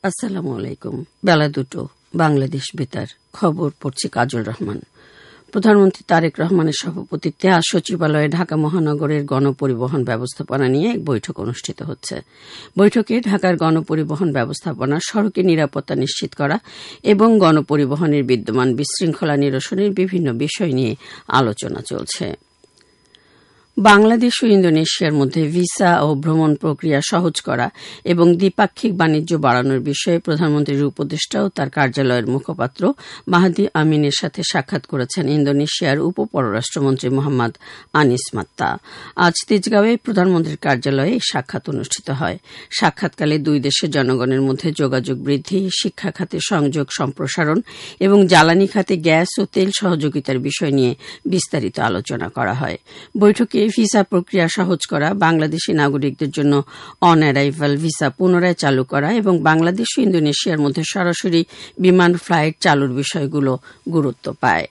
আসসালামু আলাইকুম। বেলা 2টো, বাংলাদেশ বেতার খবর পড়ছি কাজল রহমান। প্রধানমন্ত্রী তারেক রহমানের সভাপতিত্বে আজ সচিবালয়ে ঢাকা মহানগরের গণপরিবহন ব্যবস্থাপনা নিয়ে এক বৈঠক অনুষ্ঠিত হচ্ছে। বৈঠকে ঢাকার গণপরিবহন ব্যবস্থাপনা, সড়কে নিরাপত্তা নিশ্চিত করা এবং গণপরিবহনের বিদ্যমান বিশৃঙ্খলা নিরসনের বিভিন্ন বিষয় নিয়ে আলোচনা চলছে। বাংলাদেশ ও ইন্দোনেশিয়ার মধ্যে ভিসা ও ভ্রমণ প্রক্রিয়া সহজ করা এবং দ্বিপাক্ষিক বাণিজ্য বাড়ানোর বিষয়ে প্রধানমন্ত্রীর উপদেষ্টা ও তার কার্যালয়ের মুখপাত্র মাহাদি আমিনের সাথে সাক্ষাৎ করেছেন ইন্দোনেশিয়ার উপপররাষ্ট্রমন্ত্রী মোহাম্মদ আনিস মাত্তা। আজ তেজগাঁওয়ে প্রধানমন্ত্রীর কার্যালয়ে এই সাক্ষাৎ অনুষ্ঠিত হয়। সাক্ষাৎকালে দুই দেশের জনগণের মধ্যে যোগাযোগ বৃদ্ধি, শিক্ষা খাতে সংযোগ সম্প্রসারণ এবং জ্বালানি খাতে গ্যাস ও তেল সহযোগিতার বিষয় নিয়ে বিস্তারিত আলোচনা করা হয়। বৈঠকে ভিসা প্রক্রিয়া সহজ করা, বাংলাদেশি নাগরিকদের জন্য অন অ্যারাইভাল ভিসা পুনরায় চালু করা এবং বাংলাদেশ ও ইন্দোনেশিয়ার মধ্যে সরাসরি বিমান ফ্লাইট চালুর বিষয়গুলো গুরুত্ব পায়।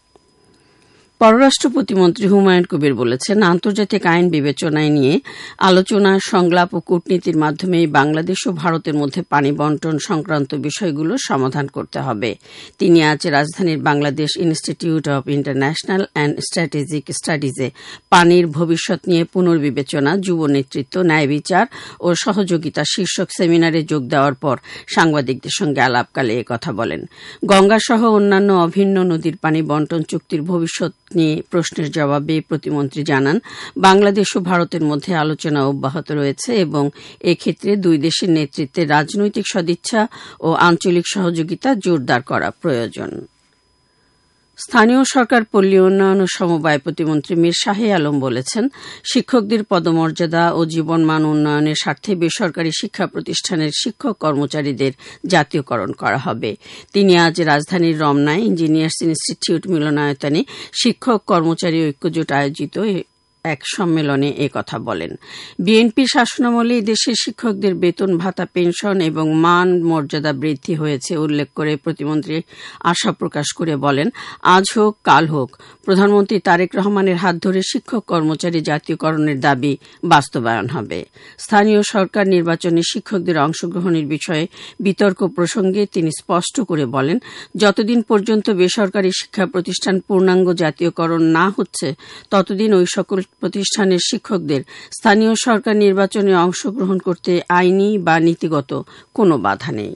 পররাষ্ট্র প্রতিমন্ত্রী হুমায়ুন কবির বলেছেন, আন্তর্জাতিক আইন বিবেচনায় নিয়ে আলোচনা, সংলাপ ও কূটনীতির মাধ্যমে বাংলাদেশ ও ভারতের মধ্যে পানি বন্টন সংক্রান্ত বিষয়গুলো সমাধান করতে হবে। তিনি আজ রাজধানীর Bangladesh institute of international and strategic স্টাডিজে পানির ভবিষ্যৎ নিয়ে পুনর্বিবেচনা, যুব নেতৃত্ব, ন্যায় বিচার ও সহযোগিতা শীর্ষক সেমিনারে যোগ দেওয়ার পর সাংবাদিকদের সঙ্গে আলাপকালে একথা বলেন। গঙ্গাসহ অন্যান্য অভিন্ন নদীর পানি বন্টন চুক্তির ভবিষ্যৎ নিয়ে প্রশ্নের জবাবে প্রতিমন্ত্রী জানান, বাংলাদেশ ও ভারতের মধ্যে আলোচনা অব্যাহত রয়েছে এবং এক্ষেত্রে দুই দেশের নেতৃত্বে রাজনৈতিক সদিচ্ছা ও আঞ্চলিক সহযোগিতা জোরদার করা প্রয়োজন। স্থানীয় সরকার, পল্লী উন্নয়ন ও সমবায় প্রতিমন্ত্রী মীর শাহে আলম বলেছেন, শিক্ষকদের পদমর্যাদা ও জীবনমান উন্নয়নের স্বার্থে বেসরকারি শিক্ষা প্রতিষ্ঠানের শিক্ষক কর্মচারীদের জাতীয়করণ করা হবে। তিনি আজ রাজধানীর রমনায় ইঞ্জিনিয়ার্স ইনস্টিটিউট মিলনায়তনে শিক্ষক কর্মচারী ঐক্যজোট আয়োজিত এক সম্মেলনে একথা বলেন। বিএনপির শাসনামলে দেশের শিক্ষকদের বেতন ভাতা, পেনশন এবং মান মর্যাদা বৃদ্ধি হয়েছে উল্লেখ করে প্রতিমন্ত্রী আশা প্রকাশ করে বলেন, আজ হোক কাল হোক প্রধানমন্ত্রী তারেক রহমানের হাত ধরে শিক্ষক কর্মচারী জাতীয়করণের দাবি বাস্তবায়ন হবে। স্থানীয় সরকার নির্বাচনে শিক্ষকদের অংশগ্রহণের বিষয়ে বিতর্ক প্রসঙ্গে তিনি স্পষ্ট করে বলেন, যতদিন পর্যন্ত বেসরকারি শিক্ষা প্রতিষ্ঠান পূর্ণাঙ্গ জাতীয়করণ না হচ্ছে ততদিন ওই সকল প্রতিষ্ঠানের শিক্ষকদের স্থানীয় সরকার নির্বাচনে অংশগ্রহণ করতে আইনি বা নীতিগত কোনো বাধা নেই।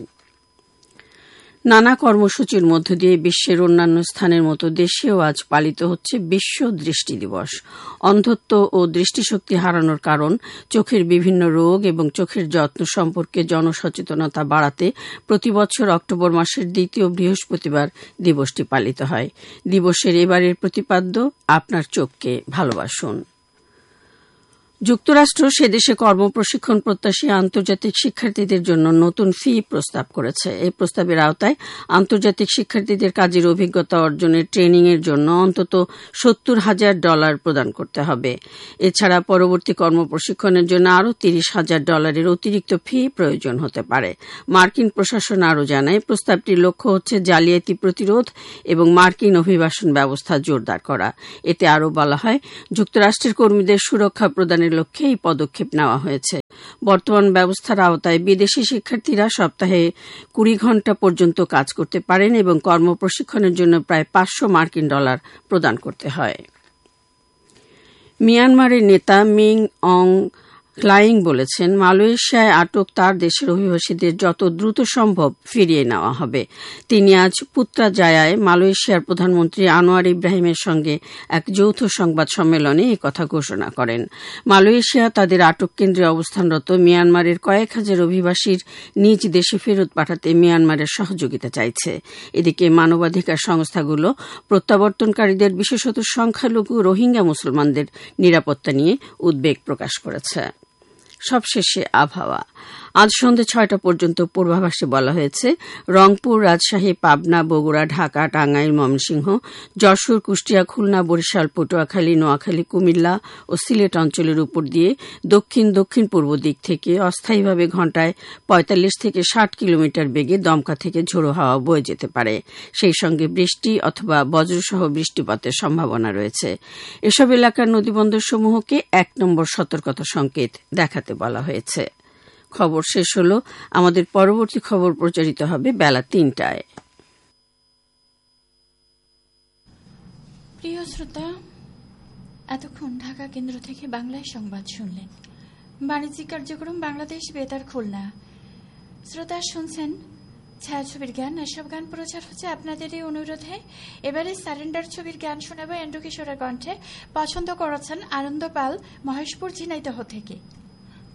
নানা কর্মসূচির মধ্য দিয়ে বিশ্বের অন্যান্য স্থানের মতো দেশেও আজ পালিত হচ্ছে বিশ্ব দৃষ্টি দিবস। অন্ধত্ব ও দৃষ্টিশক্তি হারানোর কারণ, চোখের বিভিন্ন রোগ এবং চোখের যত্ন সম্পর্কে জনসচেতনতা বাড়াতে প্রতিবছর অক্টোবর মাসের দ্বিতীয় বৃহস্পতিবার দিবসটি পালিত হয়। দিবসের এবারের প্রতিপাদ্য, আপনার চোখকে ভালোবাসুন। যুক্তরাষ্ট্র সেদেশে কর্মপ্রশিক্ষণ প্রত্যাশী আন্তর্জাতিক শিক্ষার্থীদের জন্য নতুন ফি প্রস্তাব করেছে। এই প্রস্তাবের আওতায় আন্তর্জাতিক শিক্ষার্থীদের কাজের অভিজ্ঞতা অর্জনের ট্রেনিংয়ের জন্য অন্তত $70,000 প্রদান করতে হবে। এছাড়া পরবর্তী কর্মপ্রশিক্ষণের জন্য আরও $30,000 অতিরিক্ত ফি প্রয়োজন হতে পারে। মার্কিন প্রশাসন আরও জানায়, প্রস্তাবটির লক্ষ্য হচ্ছে জালিয়াতি প্রতিরোধ এবং মার্কিন অভিবাসন ব্যবস্থা জোরদার করা। এতে আরও বলা হয়, যুক্তরাষ্ট্রের কর্মীদের সুরক্ষা প্রদানের লক্ষ্যে এই পদক্ষেপ নেওয়া হয়েছে। বর্তমান ব্যবস্থার আওতায় বিদেশি শিক্ষার্থীরা সপ্তাহে 20 ঘণ্টা পর্যন্ত কাজ করতে পারেন এবং কর্মপ্রশিক্ষণের জন্য প্রায় $500 প্রদান করতে হয়। মিয়ানমারের নেতা মিং অং হ্লাইং বলেছেন, মালয়েশিয়ায় আটক তার দেশের অভিবাসীদের যত দ্রুত সম্ভব ফিরিয়ে নেওয়া হবে। তিনি আজ পুত্রাজায়ায় মালয়েশিয়ার প্রধানমন্ত্রী আনোয়ার ইব্রাহিমের সঙ্গে এক যৌথ সংবাদ সম্মেলনে একথা ঘোষণা করেন। মালয়েশিয়া তাদের আটক কেন্দ্রে অবস্থানরত মিয়ানমারের কয়েক হাজার অভিবাসীর নিজ দেশে ফেরত পাঠাতে মিয়ানমারের সহযোগিতা চাইছে। এদিকে মানবাধিকার সংস্থাগুলো প্রত্যাবর্তনকারীদের, বিশেষত সংখ্যালঘু রোহিঙ্গা মুসলমানদের নিরাপত্তা নিয়ে উদ্বেগ প্রকাশ করেছে। সবশেষে আবহাওয়া। আজ সন্ধ্যে 6টা পর্যন্ত পূর্বাভাসে বলা হয়েছে, রংপুর, রাজশাহী, পাবনা, বগুড়া, ঢাকা, টাঙ্গাইল, ময়মনসিংহ, যশোর, কুষ্টিয়া, খুলনা, বরিশাল, পটুয়াখালী, নোয়াখালী, কুমিল্লা ও সিলেট অঞ্চলের উপর দিয়ে দক্ষিণ দক্ষিণ পূর্ব দিক থেকে অস্থায়ীভাবে ঘণ্টায় 45 থেকে 60 কিলোমিটার বেগে দমকা থেকে ঝোড়ো হাওয়া বয়ে যেতে পারে। সেই সঙ্গে বৃষ্টি অথবা বজ্রসহ বৃষ্টিপাতের সম্ভাবনা রয়েছে। এসব এলাকার নদীবন্দরসমূহকে 1 নম্বর সতর্কতা সংকেত দেখাতে বলা হয়েছে। খবর শেষ হল। আমাদের পরবর্তী খবর প্রচারিত হবে বেলা ৩টায়। প্রিয় শ্রোতা, এতক্ষণ ঢাকা কেন্দ্র থেকে বাংলায় সংবাদ শুনলেন। বাণিজ্যিক কার্যক্রম বাংলাদেশ বেতার খুলনা। শ্রোতা শুনছেন ছায়াছবির গান। এসব গান প্রচার হচ্ছে আপনাদের এই অনুরোধে। এবারে সারেন্ডার ছবির গান শোনাবো এন্ড্রু কিশোরের কণ্ঠে। পছন্দ করেছেন আনন্দ পাল মহেশপুর ঝিনাইদহ থেকে।